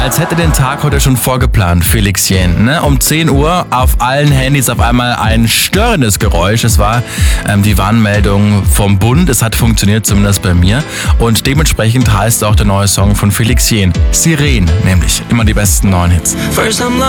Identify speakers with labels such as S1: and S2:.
S1: Als hätte den Tag heute schon vorgeplant, Felix Jähn. Ne? Um 10 Uhr auf allen Handys auf einmal ein störendes Geräusch. Es war die Warnmeldung vom Bund. Es hat funktioniert, zumindest bei mir. Und dementsprechend heißt auch der neue Song von Felix Jähn. Siren, nämlich immer die besten neuen Hits.